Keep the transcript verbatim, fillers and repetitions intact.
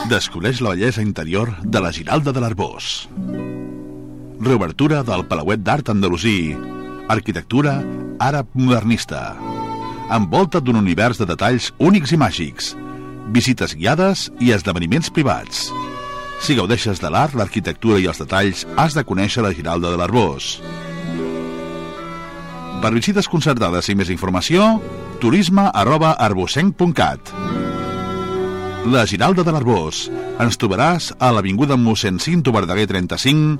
Descobreix la bellesa interior de la Giralda de l'Arboç. Reobertura del Palauet d'Art Andalusí. Arquitectura àrab modernista. Envolta't d'un univers de detalls únics i màgics. Visites guiades i esdeveniments privats. Si gaudeixes de l'art, l'arquitectura i els detalls, has de conèixer la Giralda de l'Arboç. Per visites concertades i més informació, turisme arroba arbocenc punt cat. La Giralda de l'Arboç. Ens trobaràs a l'avinguda mossèn Cinto Verdaguer trenta-cinc,